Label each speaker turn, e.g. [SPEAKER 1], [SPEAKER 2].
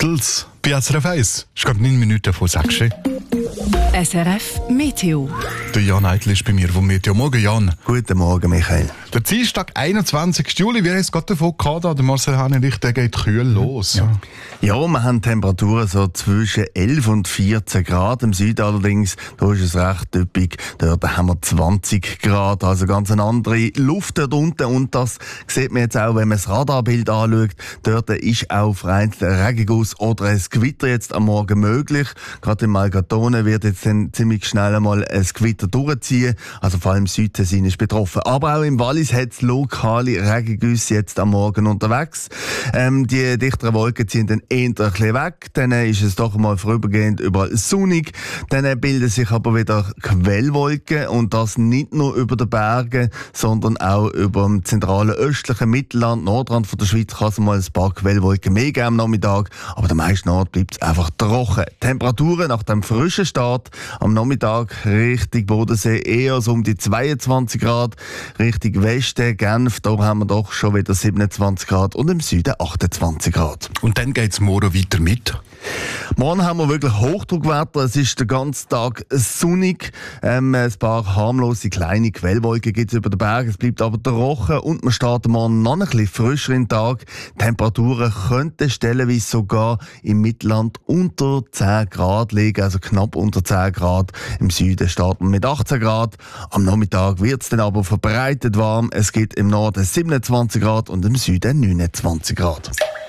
[SPEAKER 1] Beatles bei SRF 1. Ich glaube 9 Minuten vor 6.
[SPEAKER 2] SRF Meteo.
[SPEAKER 1] Der Jan Eitel ist bei mir vom Meteo. Morgen, Jan.
[SPEAKER 3] Guten Morgen, Michael.
[SPEAKER 1] Der Dienstag, 21. Juli, wir haben es gerade davon gehabt, der Marcel Hannenich, der geht kühl los.
[SPEAKER 3] Ja, wir haben Temperaturen so zwischen 11 und 14 Grad. Im Süden allerdings, da ist es recht üppig. Dort haben wir 20 Grad, also ganz eine andere Luft dort unten. Und das sieht man jetzt auch, wenn man das Radarbild anschaut. Dort ist auch vereinzelt ein Regenguss oder ein Gewitter jetzt am Morgen möglich. Gerade in Malgatone wird jetzt dann ziemlich schnell einmal ein Gewitter durchziehen. Also vor allem Südtessin ist betroffen. Aber auch im Wallis hat es lokale Regengüsse jetzt am Morgen unterwegs. Die dichteren Wolken ziehen dann eher ein bisschen weg. Dann ist es doch mal vorübergehend überall sonnig. Dann bilden sich aber wieder Quellwolken. Und das nicht nur über den Bergen, sondern auch über dem zentralen östlichen Mittelland, Nordrand von der Schweiz, kann es mal ein paar Quellwolken mehr geben am Nachmittag. Aber der meisten Ort bleibt es einfach trocken. Temperaturen nach dem frischen Start am Nachmittag Richtung Bodensee eher so um die 22 Grad. Richtung Westen, Genf, da haben wir doch schon wieder 27 Grad und im Süden 28 Grad.
[SPEAKER 1] Und dann geht es morgen weiter mit.
[SPEAKER 3] Morgen haben wir wirklich Hochdruckwetter. Es ist den ganzen Tag sonnig. Ein paar harmlose kleine Quellwolken gibt es über den Bergen. Es bleibt aber trocken und wir starten morgen noch ein bisschen frischer in den Tag. Temperaturen könnten stellenweise sogar im Mittelland unter 10 Grad liegen, also knapp unter 10 Grad. Im Süden starten wir mit 18 Grad. Am Nachmittag wird es dann aber verbreitet warm. Es gibt im Norden 27 Grad und im Süden 29 Grad.